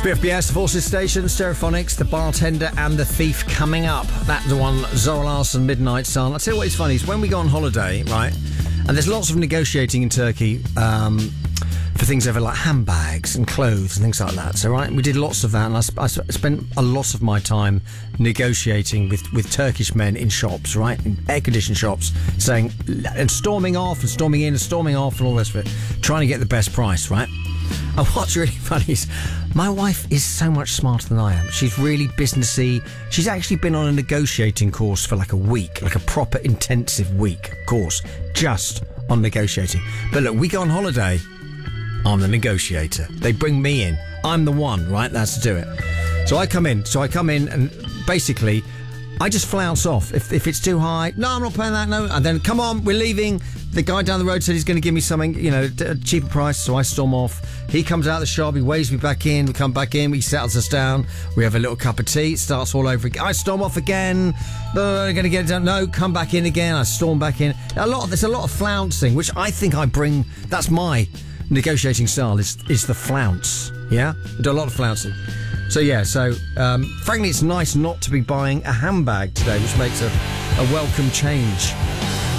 BFBS, the Forces Station, Stereophonics, The Bartender and The Thief coming up. That's the one, Zara Larsson, Midnight Sun. I'll tell you what is funny is when we go on holiday, right, and there's lots of negotiating in Turkey for things over like handbags and clothes and things like that. So, right, we did lots of that, and I spent a lot of my time negotiating with Turkish men in shops, right, in air-conditioned shops, saying, and storming off and storming in and storming off and all this of it, trying to get the best price, right? And what's really funny is my wife is so much smarter than I am. She's really businessy. She's actually been on a negotiating course for like a week, like a proper intensive week course, just on negotiating. But look, we go on holiday, I'm the negotiator. They bring me in. I'm the one, right? That's to do it. So I come in and basically I just flounce off. If it's too high, no, I'm not paying that, no. And then, come on, we're leaving. The guy down the road said he's going to give me something, a cheaper price, so I storm off. He comes out of the shop, he waves me back in, we come back in, he settles us down, we have a little cup of tea, it starts all over again. I storm off again. No, I'm going to get it done. No, come back in again. I storm back in. There's a lot of flouncing, which I think I bring. That's my negotiating style, is the flounce. Yeah? I do a lot of flouncing. So frankly, it's nice not to be buying a handbag today, which makes a welcome change.